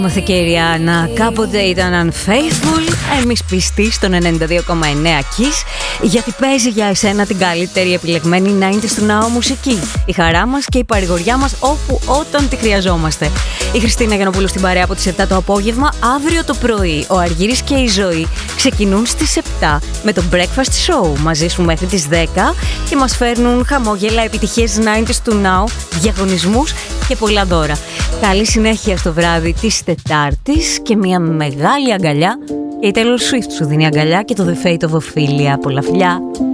Μαθήκε η Ριάννα, κάποτε ήταν unfaithful, εμείς πιστοί στον 92,9 Kiss, γιατί παίζει για εσένα την καλύτερη επιλεγμένη 90's του Now μουσική. Η χαρά μας και η παρηγοριά μας όπου όταν τη χρειαζόμαστε. Η Χριστίνα Γιαννοπούλου στην παρέα από τις 7 το απόγευμα. Αύριο το πρωί ο Αργύρης και η Ζωή ξεκινούν στις 7 με το Breakfast Show μαζί σου μέχρι τις 10 και μας φέρνουν χαμόγελα, επιτυχίες 90's του Now, διαγωνισμούς και πολλά δώρα. Καλή συνέχεια στο βράδυ της Τετάρτης και μια μεγάλη αγκαλιά. Και η Taylor Swift σου δίνει αγκαλιά και το The Fate of Ophelia. Πολλά φιλιά!